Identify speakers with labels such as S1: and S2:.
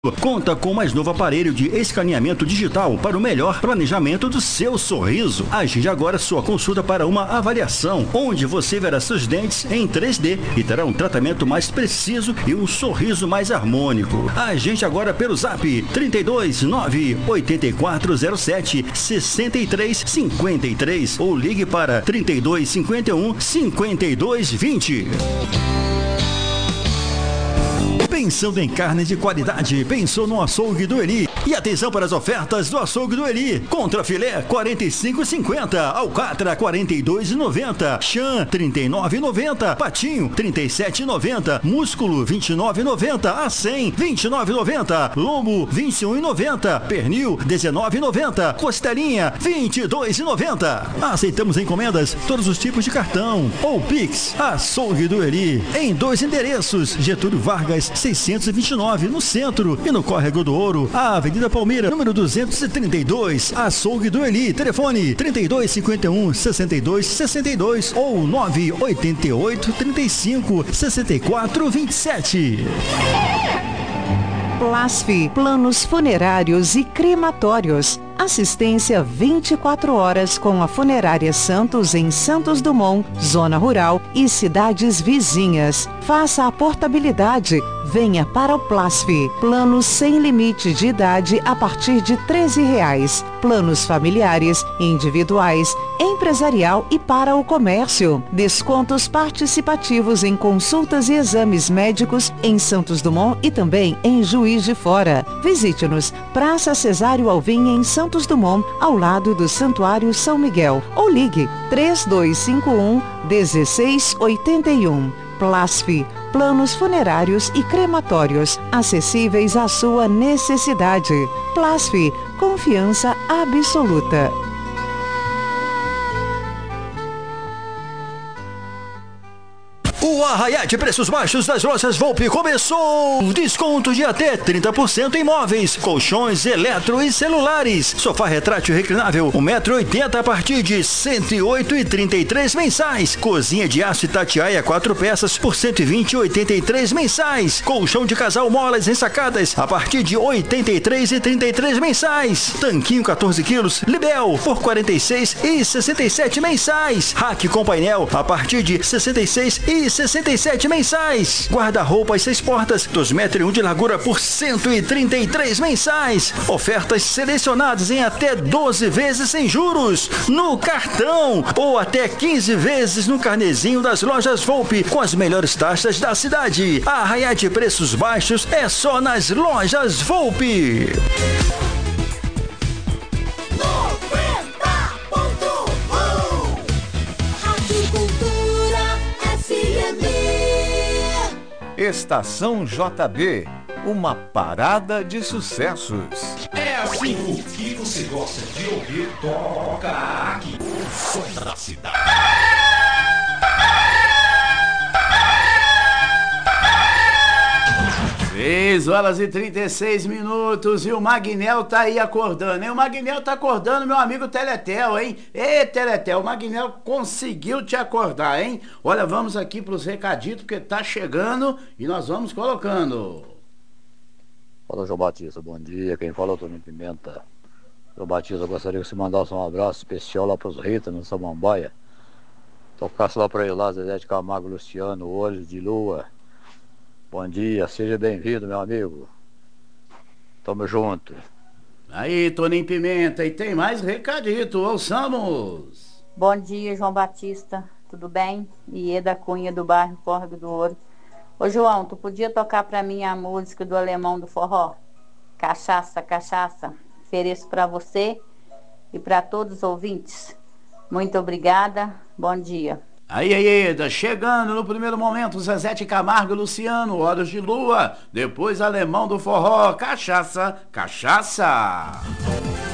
S1: Conta com o mais novo aparelho de escaneamento digital para o melhor planejamento do seu sorriso. Agende agora sua consulta para uma avaliação, onde você verá seus dentes em 3D e terá um tratamento mais preciso e um sorriso mais harmônico. Agende agora pelo Zap 329 8407 6353 ou ligue para 3251 5220. Pensando em carne de qualidade, pensou no açougue do Eli. E atenção para as ofertas do açougue do Eli. Contra filé, R$ 45,50. Alcatra, R$ 42,90. Chã, R$ 39,90. Patinho, R$ 37,90. Músculo, R$ 29,90. A100, R$ 29,90. Lombo, R$ 21,90. Pernil, R$ 19,90. Costelinha, R$ 22,90. Aceitamos encomendas, todos os tipos de cartão. Ou Pix, açougue do Eli. Em 2 endereços, Getúlio Vargas, 629, no centro, e no Córrego do Ouro, a Avenida Palmeira, número 232, açougue do Eli. Telefone 3251 6262 ou 988 35 64 27.
S2: Plasfi, planos funerários e crematórios. Assistência 24 horas com a Funerária Santos em Santos Dumont, Zona Rural e cidades vizinhas. Faça a portabilidade. Venha para o Plasfi. Planos sem limite de idade a partir de R$ 13. Planos familiares, individuais, empresarial e para o comércio. Descontos participativos em consultas e exames médicos em Santos Dumont e também em Juiz de Fora. Visite-nos, Praça Cesário Alvim em Santos Dumont, ao lado do Santuário São Miguel. Ou ligue 3251 1681. Plasfi, planos funerários e crematórios, acessíveis à sua necessidade. Plasfi, confiança absoluta.
S1: O arraiá de preços baixos das lojas Volpe começou! Desconto de até 30% em móveis, colchões, eletro e celulares. Sofá retrátil reclinável, 1,80 m a partir de R$ 108,33 mensais. Cozinha de aço Itatiaia 4 peças por R$ 120,83 mensais. Colchão de casal molas ensacadas a partir de R$ 83,33 mensais. Tanquinho 14 quilos, Libel por R$ 46,67 mensais. Rack com painel a partir de R$ 66,67 mensais. Guarda-roupas 6 portas, 2,1 m de largura por R$ 133 mensais. Ofertas selecionadas em até 12 vezes sem juros no cartão ou até 15 vezes no carnezinho das lojas Volpe com as melhores taxas da cidade. A arraiá de preços baixos é só nas lojas Volpe.
S3: Estação JB, uma parada de sucessos.
S4: É assim, o que você gosta de ouvir, toca aqui. O som da cidade.
S5: 6h36 e o Magnel tá aí acordando, hein? O Magnel tá acordando, meu amigo Teletel, hein? Ê, Teletel, o Magnel conseguiu te acordar, hein? Olha, vamos aqui pros recaditos, porque tá chegando e nós vamos colocando.
S6: Fala, João Batista, bom dia. Quem fala é o Toninho Pimenta. João Batista, eu gostaria que você mandasse um abraço especial lá pros Rita, no Samambaia. Tocasse lá pra ele lá, Zezé de Camargo, Luciano, Olhos de Lua. Bom dia, seja bem-vindo, meu amigo. Tamo junto.
S5: Aí, Toninho Pimenta, e tem mais recadito, ouçamos.
S7: Bom dia, João Batista, tudo bem? Ieda Cunha, do bairro Córrego do Ouro. Ô, João, tu podia tocar pra mim a música do Alemão do Forró? Cachaça, cachaça. Ofereço pra você e pra todos os ouvintes. Muito obrigada, bom dia.
S5: Aí, Ieda, chegando no primeiro momento, Zezé de Camargo, Luciano, Olhos de Lua. Depois, Alemão do Forró, Cachaça, cachaça.